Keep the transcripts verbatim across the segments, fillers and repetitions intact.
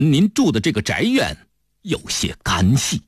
您住的这个宅院有些干系。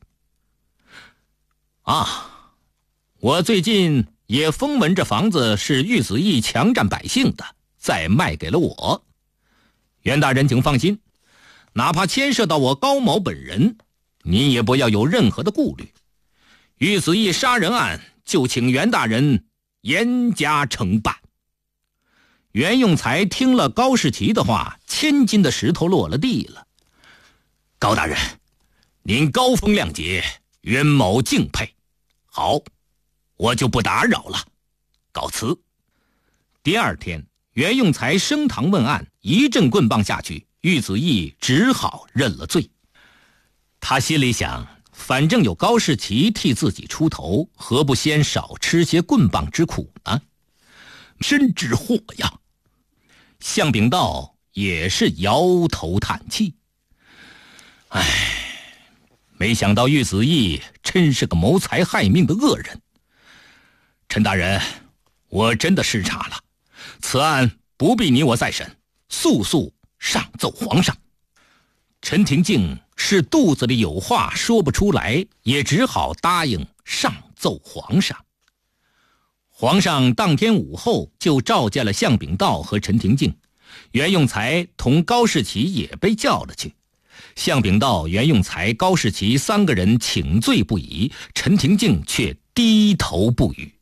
啊，我最近也风闻这房子是玉子义强占百姓的，再卖给了我。袁大人请放心，哪怕牵涉到我高某本人，您也不要有任何的顾虑。玉子义杀人案就请袁大人严加惩办。袁用才听了高士奇的话，千斤的石头落了地了。高大人，您高风亮节，袁某敬佩。好，我就不打扰了，告辞。第二天，袁用才升堂问案，一阵棍棒下去，玉子义只好认了罪。他心里想，反正有高士奇替自己出头，何不先少吃些棍棒之苦呢？真之祸呀！向秉道也是摇头叹气。唉，没想到玉子义真是个谋财害命的恶人。陈大人，我真的失察了，此案不必你我再审，速速上奏皇上。陈廷敬是肚子里有话说不出来，也只好答应上奏皇上。皇上当天午后就召见了向秉道和陈廷敬，袁用才同高士奇也被叫了去。向秉道、袁用才、高士奇三个人请罪不已，陈廷敬却低头不语。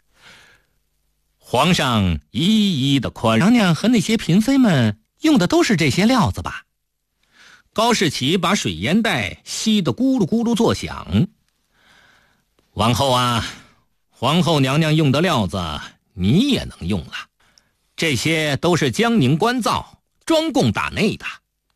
皇上一一的宽容，娘娘和那些嫔妃们用的都是这些料子吧？高士奇把水烟袋吸得咕噜咕噜作响。往后啊，皇后娘娘用的料子你也能用了，这些都是江宁官造，专供大内的。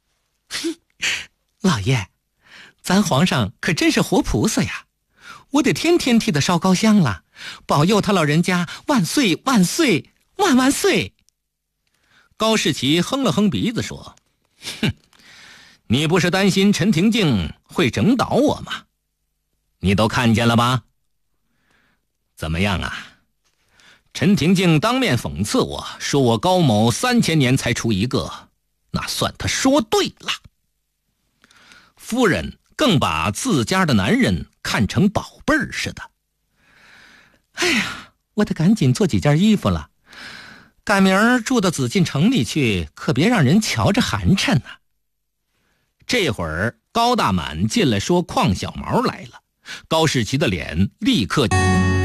老爷，咱皇上可真是活菩萨呀，我得天天替他烧高香了，保佑他老人家万岁万岁万万岁。高士奇哼了哼鼻子说，哼，你不是担心陈廷敬会整倒我吗？你都看见了吧？怎么样啊？陈廷敬当面讽刺我，说我高某三千年才出一个，那算他说对了。夫人更把自家的男人看成宝贝儿似的。哎呀，我得赶紧做几件衣服了，赶明儿住到紫禁城里去，可别让人瞧着寒碜呢。这会儿高大满进来说邝小毛来了，高士奇的脸立刻